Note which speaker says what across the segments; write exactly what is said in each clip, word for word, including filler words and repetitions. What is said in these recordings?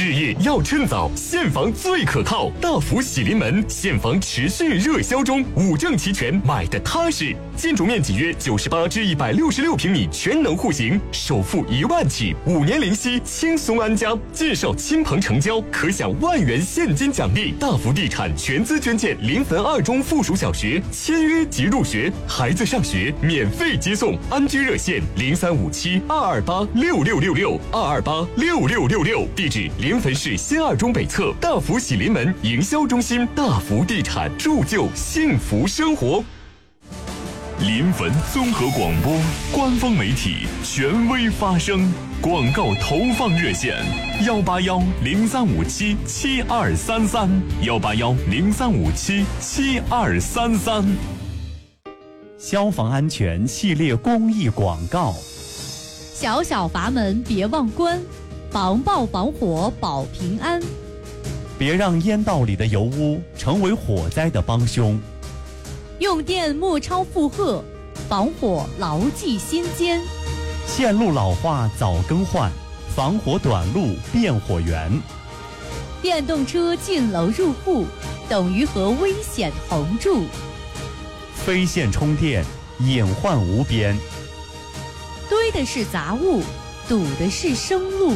Speaker 1: 置业要趁早，现房最可靠。大福喜临门，现房持续热销中，五证齐全，买的踏实。建筑面积约九十八至一百六十六平米，全能户型，首付一万起，五年零息，轻松安家。介绍亲朋成交，可享万元现金奖励。大福地产全资捐建临汾二中附属小学，签约即入学，孩子上学免费接送。安居热线零三五七二二八六六六六二二八六六六六，地址临汾市新二中北侧大福喜临门营销中心。大福地产，铸就幸福生活。
Speaker 2: 临汾综合广播官方媒体，权威发声。广告投放热线：幺八幺零三五七七二三三，幺八幺零三五七七二三三。
Speaker 3: 消防安全系列公益广告：
Speaker 4: 小小阀门别忘关，防爆防火保平安。
Speaker 3: 别让烟道里的油污成为火灾的帮凶。
Speaker 4: 用电莫超负荷，防火牢记心间。
Speaker 3: 线路老化早更换，防火短路变火源。
Speaker 4: 电动车进楼入户，等于和危险同住。
Speaker 3: 非线充电，隐患无边。
Speaker 4: 堆的是杂物，堵的是生路。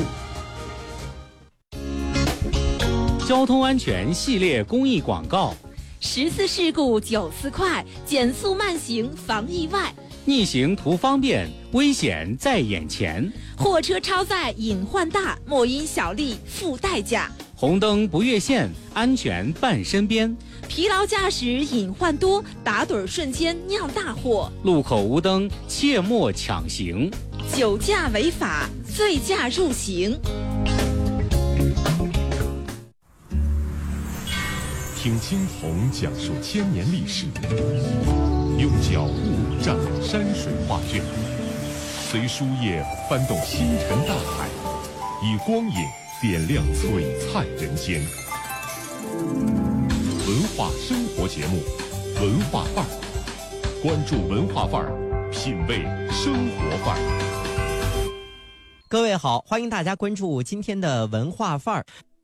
Speaker 5: 交通安全系列公益广告：
Speaker 6: 十次事故九次快，减速慢行防意外。
Speaker 5: 逆行图方便，危险在眼前。
Speaker 6: 货车超载隐患大，莫因小利付代价。
Speaker 5: 红灯不越线，安全伴身边。
Speaker 6: 疲劳驾驶隐患多，打盹瞬间酿大祸。
Speaker 5: 路口无灯，切莫抢行。
Speaker 6: 酒驾违法，醉驾入刑。
Speaker 7: 听青铜讲述千年历史，用脚步丈量山水画卷，随书页翻动星辰大海，以光影点亮璀璨人间。文化生活节目，文化范儿，关注文化范儿，品味生活范儿。
Speaker 8: 各位好，欢迎大家关注今天的文化范儿。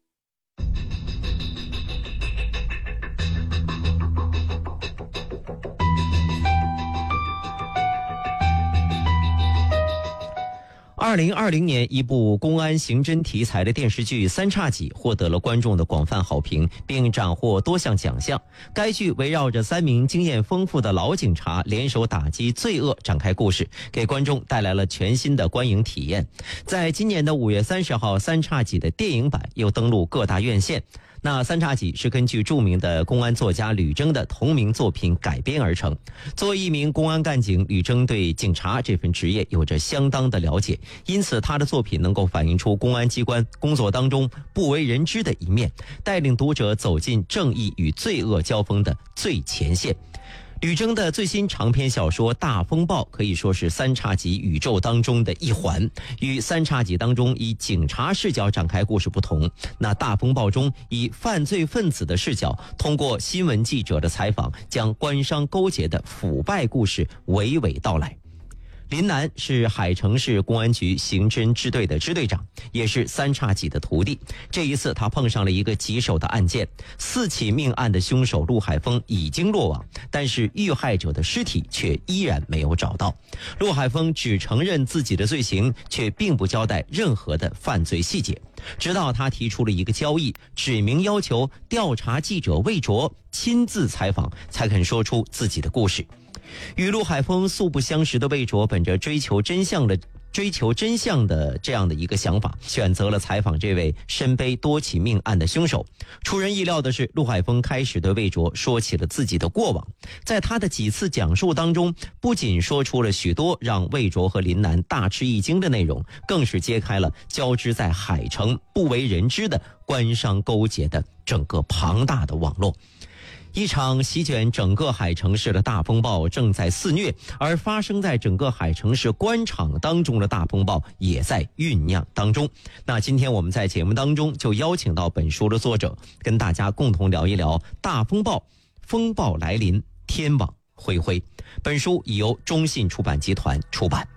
Speaker 8: 二零二零年，一部公安刑侦题材的电视剧《三叉戟》获得了观众的广泛好评，并斩获多项奖项。该剧围绕着三名经验丰富的老警察联手打击罪恶展开故事，给观众带来了全新的观影体验。在今年的五月三十号，《三叉戟》的电影版又登陆各大院线。那《三叉戟》是根据著名的公安作家吕征的同名作品改编而成。作为一名公安干警，吕征对警察这份职业有着相当的了解，因此他的作品能够反映出公安机关工作当中不为人知的一面，带领读者走进正义与罪恶交锋的最前线。吕征的最新长篇小说《大风暴》可以说是三叉戟宇宙当中的一环，与三叉戟当中以警察视角展开故事不同，那大风暴中以犯罪分子的视角，通过新闻记者的采访，将官商勾结的腐败故事娓娓道来。林楠是海城市公安局刑侦支队的支队长，也是三叉戟的徒弟。这一次他碰上了一个棘手的案件，四起命案的凶手陆海峰已经落网，但是遇害者的尸体却依然没有找到。陆海峰只承认自己的罪行，却并不交代任何的犯罪细节，直到他提出了一个交易，指明要求调查记者魏卓亲自采访，才肯说出自己的故事。与陆海峰素不相识的魏卓，本着追求真相的追求真相的这样的一个想法，选择了采访这位身背多起命案的凶手。出人意料的是，陆海峰开始对魏卓说起了自己的过往，在他的几次讲述当中，不仅说出了许多让魏卓和林楠大吃一惊的内容，更是揭开了交织在海城不为人知的官商勾结的整个庞大的网络。一场席卷整个海城市的大风暴正在肆虐，而发生在整个海城市官场当中的大风暴也在酝酿当中。那今天我们在节目当中就邀请到本书的作者，跟大家共同聊一聊大风暴，风暴来临，天网恢恢。本书已由中信出版集团出版。